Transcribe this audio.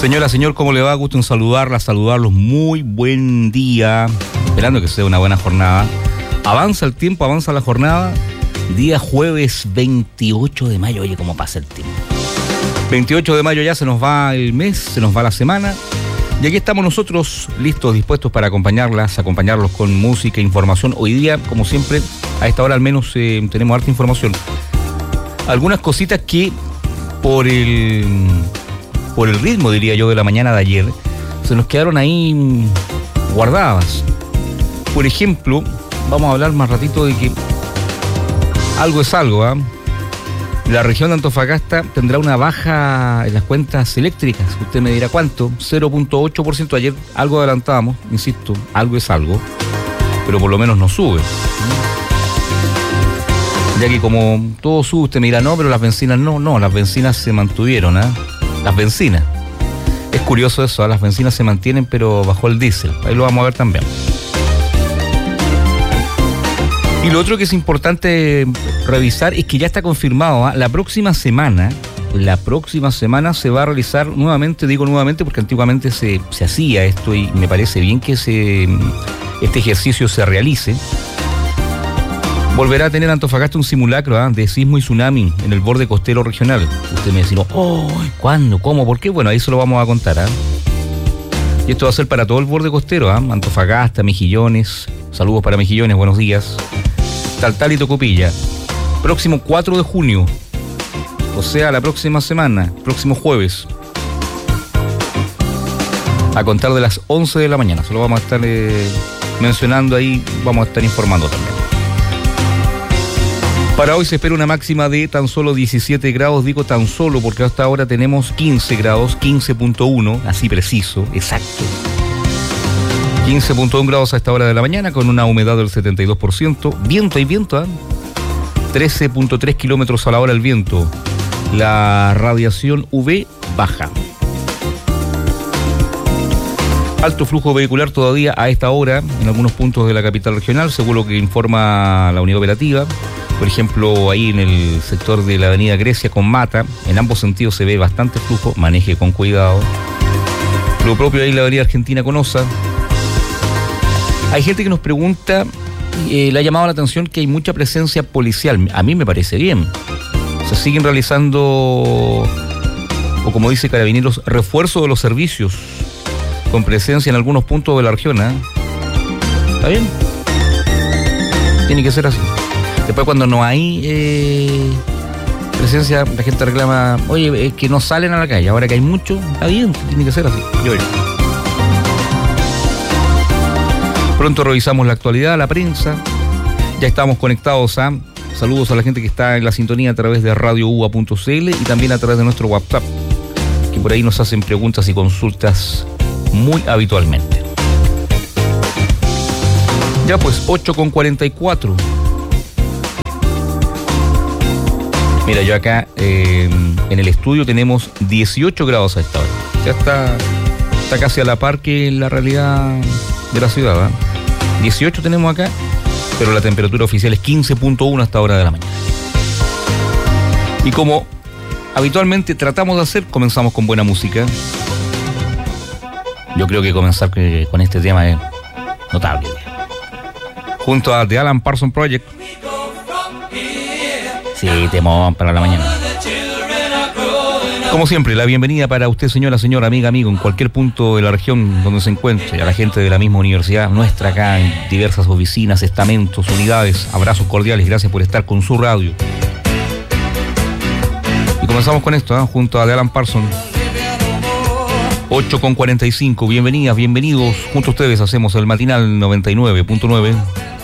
Señora, señor, ¿cómo le va? Gusto en saludarlos. Muy buen día. Esperando que sea una buena jornada. Avanza el tiempo, avanza la jornada. Día jueves 28 de mayo. Oye, ¿cómo pasa el tiempo? 28 de mayo ya se nos va el mes, se nos va la semana. Y aquí estamos nosotros listos, dispuestos para acompañarlos con música e información. Hoy día, como siempre, a esta hora al menos tenemos harta información. Algunas cositas que por el ritmo, diría yo, de la mañana de ayer, se nos quedaron ahí guardadas. Por ejemplo, vamos a hablar más ratito de que algo es algo, ¿eh? La región de Antofagasta tendrá una baja en las cuentas eléctricas. Usted me dirá cuánto, 0.8%. Ayer algo adelantábamos, insisto, algo es algo, pero por lo menos no sube. Ya que como todo sube, usted me dirá, no, pero las bencinas no, las bencinas se mantuvieron, ¿eh? Las bencinas. Es curioso eso, ¿eh? Las bencinas se mantienen, pero bajó el diésel. Ahí lo vamos a ver también. Y lo otro que es importante revisar es que ya está confirmado, ¿eh? La próxima semana se va a realizar nuevamente, digo nuevamente porque antiguamente se hacía esto y me parece bien que este ejercicio se realice. Volverá a tener Antofagasta un simulacro de sismo y tsunami en el borde costero regional. Usted me dice, ¿cuándo? ¿Cómo? ¿Por qué? Bueno, ahí se lo vamos a contar. Y esto va a ser para todo el borde costero, Antofagasta, Mejillones. Saludos para Mejillones, buenos días. Taltal y Tocopilla. Próximo 4 de junio, o sea, la próxima semana, próximo jueves, a contar de las 11 de la mañana. Se lo vamos a estar mencionando ahí, vamos a estar informando también. Para hoy se espera una máxima de tan solo 17 grados, digo tan solo porque hasta ahora tenemos 15 grados, 15.1, así preciso, exacto. 15.1 grados a esta hora de la mañana con una humedad del 72%. Viento, 13.3 kilómetros a la hora el viento. La radiación UV baja. Alto flujo vehicular todavía a esta hora en algunos puntos de la capital regional, según lo que informa la unidad operativa. Por ejemplo, ahí en el sector de la avenida Grecia con Mata, en ambos sentidos se ve bastante flujo, maneje con cuidado. Lo propio ahí en la avenida Argentina con Osa. Hay gente que nos pregunta, le ha llamado la atención que hay mucha presencia policial. A mí me parece bien. Se siguen realizando, o como dice Carabineros, refuerzo de los servicios, con presencia en algunos puntos de la región. ¿Está bien? Tiene que ser así. Después cuando no hay presencia, la gente reclama, oye, es que no salen a la calle. Ahora que hay mucho, está bien, tiene que ser así. Pronto revisamos la actualidad, la prensa. Ya estamos conectados saludos a la gente que está en la sintonía a través de radioua.cl y también a través de nuestro WhatsApp, que por ahí nos hacen preguntas y consultas muy habitualmente. Ya pues, 8:44. Mira, yo acá en el estudio tenemos 18 grados a esta hora. Ya está casi a la par que en la realidad de la ciudad. 18 tenemos acá, pero la temperatura oficial es 15.1 hasta hora de la mañana. Y como habitualmente tratamos de hacer, comenzamos con buena música. Yo creo que comenzar con este tema es notable. Junto a The Alan Parsons Project. Sí, temón para la mañana. Como siempre, la bienvenida para usted, señora, amiga, amigo, en cualquier punto de la región donde se encuentre, a la gente de la misma universidad nuestra acá, en diversas oficinas, estamentos, unidades. Abrazos cordiales, gracias por estar con su radio. Y comenzamos con esto, junto a The Alan Parsons. 8:45, bienvenidas, bienvenidos. Junto a ustedes hacemos el matinal 99.9.